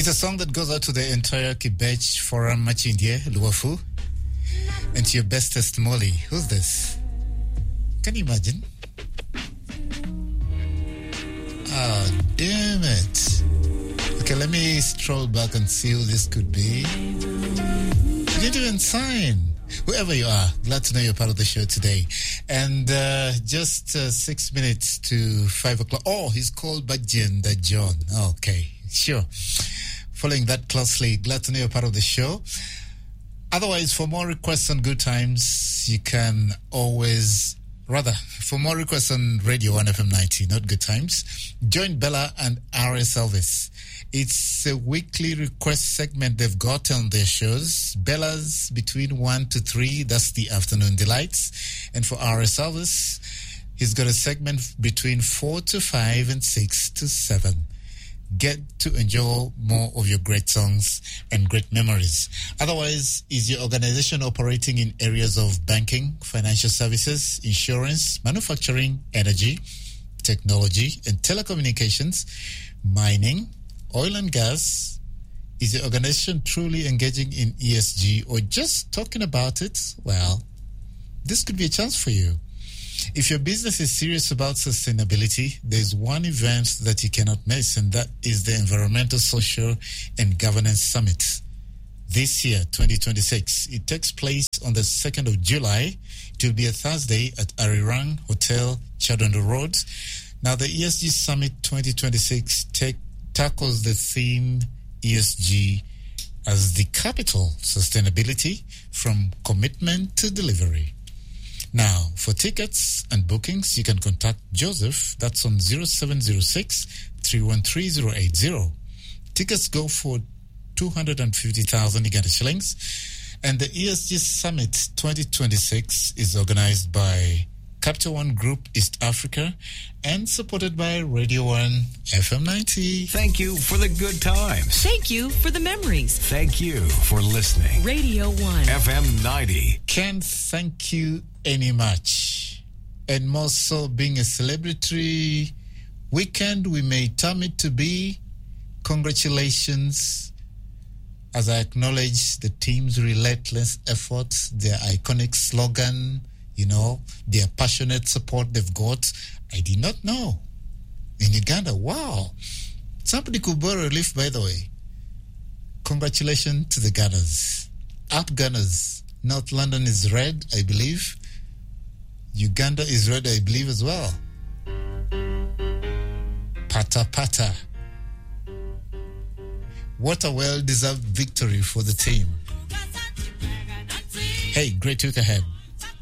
a song that goes out to the entire Kibech Forum Machindie, Luafu. And to your bestest Molly. Who's this? Can you imagine? Oh, damn it. Okay, let me stroll back and see who this could be. You didn't even sign. Whoever you are, glad to know you're part of the show today. And just 6 minutes to 5 o'clock. Oh, he's called Bajenda John. Okay, sure. Following that closely, glad to know you're part of the show. Otherwise, for more requests on Good Times, you can always... Rather, for more requests on Radio 1FM 90, not Good Times, join Bella and RS Elvis. It's a weekly request segment they've got on their shows. Bella's between 1 to 3, that's the afternoon delights. And for RS Elvis, he's got a segment between 4 to 5 and 6 to 7. Get to enjoy more of your great songs and great memories. Otherwise, is your organization operating in areas of banking, financial services, insurance, manufacturing, energy, technology, and telecommunications, mining, oil and gas? Is your organization truly engaging in ESG or just talking about it? Well, this could be a chance for you. If your business is serious about sustainability, there's one event that you cannot miss, and that is the Environmental, Social, and Governance Summit. This year, 2026, it takes place on the 2nd of July. It will be a Thursday at Arirang Hotel, Chadondo Road. Now, the ESG Summit 2026 tackles the theme ESG as the capital sustainability from commitment to delivery. Now, for tickets and bookings, you can contact Joseph. That's on 0706-313-080. Tickets go for 250,000 Uganda shillings. And the ESG Summit 2026 is organized by Capital One Group East Africa and supported by Radio 1 FM 90. Thank you for the good times. Thank you for the memories. Thank you for listening. Radio 1 FM 90. Can't thank you any much. And more so, being a celebratory weekend, we may term it to be. Congratulations as I acknowledge the team's relentless efforts, their iconic slogan, you know, their passionate support they've got. I did not know. In Uganda, wow. Somebody could borrow a leaf, by the way. Congratulations to the Gunners. Out Gunners. North London is red, I believe. Uganda is red, I believe, as well. Pata pata. What a well-deserved victory for the team. Hey, great week ahead.